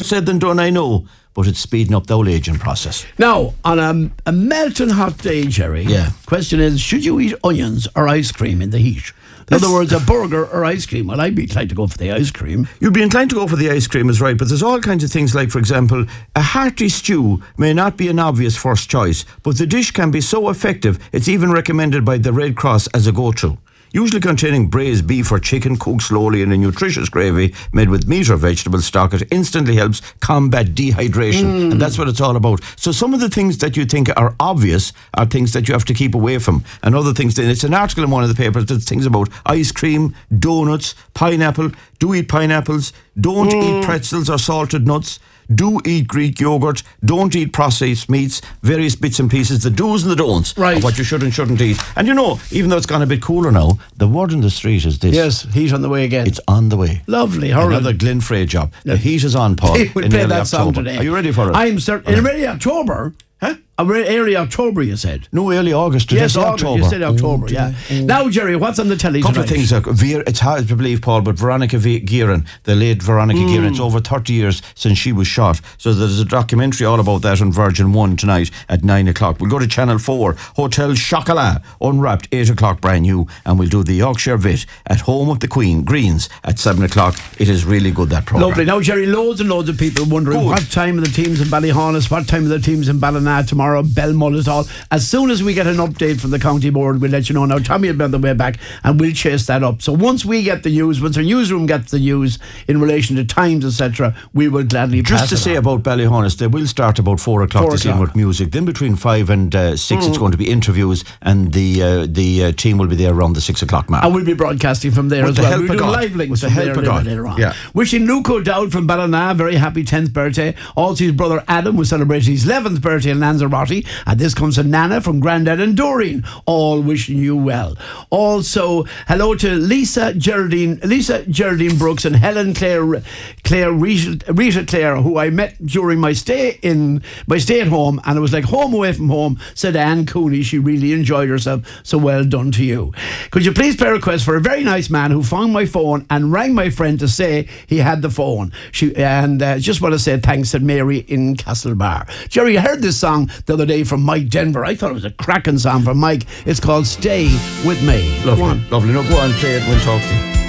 said than done, I know, but it's speeding up the whole aging process. Now, on a melting hot day, Jerry, question is, should you eat onions or ice cream in the heat? In other words, a burger or ice cream. Well, I'd be inclined to go for the ice cream. You'd be inclined to go for the ice cream, is right, but there's all kinds of things like, for example, a hearty stew may not be an obvious first choice, but the dish can be so effective, it's even recommended by the Red Cross as a go-to. Usually containing braised beef or chicken cooked slowly in a nutritious gravy made with meat or vegetable stock, it instantly helps combat dehydration. And that's what it's all about. So some of the things that you think are obvious are things that you have to keep away from. And other things, it's an article in one of the papers that things about ice cream, donuts, pineapple. Do eat pineapples. Don't eat pretzels or salted nuts. Do eat Greek yogurt. Don't eat processed meats. Various bits and pieces, the do's and the don'ts of what you should and shouldn't eat. And you know, even though it's gone a bit cooler now, the word in the street is this. Yes, heat on the way again. It's on the way. Lovely. All Another Glenn Frey job. The heat is on, Paul. We'll in play early that song October. today. Are you ready for it? I'm certain. In early October? Huh? Early October, you said? No, early August. Yes, August. October. You said October, yeah. Now, Jerry, what's on the telly couple tonight? of things. It's hard to believe, Paul, but Veronica Guerin, the late Veronica Guerin, it's over 30 years since she was shot. So there's a documentary all about that on Virgin 1 tonight at 9 o'clock. We'll go to Channel 4, Hotel Chocolat, Unwrapped, 8 o'clock, brand new. And we'll do the Yorkshire Vit at Home of the Queen, Greens, at 7 o'clock. It is really good, that programme. Lovely. Now, Jerry, loads and loads of people wondering what time are the teams in Ballyhonus, what time are the teams in Ballina tomorrow, Belmullet. As soon as we get an update from the county board, we'll let you know. Now, Tommy will be on the way back and we'll chase that up. So once we get the news, once our newsroom gets the news in relation to times, etc., we will gladly pass Just to say about Ballyhonus, they will start about 4 o'clock this evening with music. Then between 5 and 6, it's going to be interviews, and the team will be there around the 6 o'clock mark. And we'll be broadcasting from there as well. We're doing live links from there later on. Yeah. Wishing Luke O'Dowd from Ballina a very happy 10th birthday. Also, his brother Adam was celebrating his 11th birthday in Lanzarote. And this comes to Nana from Grandad and Doreen, all wishing you well. Also, hello to Lisa Geraldine Brooks and Helen Rita Clare, who I met during my stay at home, and it was like home away from home, said Anne Cooney. She really enjoyed herself, so well done to you. Could you please play a request for a very nice man who found my phone and rang my friend to say he had the phone. Just want to say thanks to Mary in Castlebar. Jerry, I heard this song the other day from Mike Denver. I thought it was a cracking song from Mike. It's called Stay With Me. Lovely. No, go on, play it, we'll talk to you.